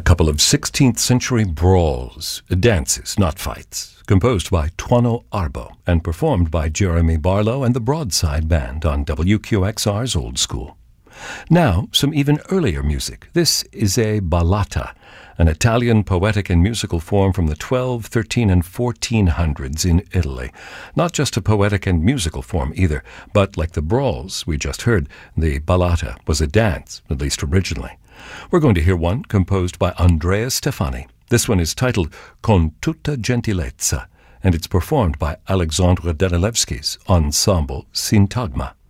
couple of 16th century brawls, dances, not fights, composed by Tuono Arbo and performed by Jeremy Barlow and the Broadside Band on WQXR's Old School. Now, some even earlier music. This is a ballata, an Italian poetic and musical form from the 12, 13, and 1400s in Italy. Not just a poetic and musical form either, but like the brawls we just heard, the ballata was a dance, at least originally. We're going to hear one composed by Andrea Stefani. This one is titled Con tutta gentilezza, and it's performed by Alexandre Danilevsky's Ensemble Syntagma.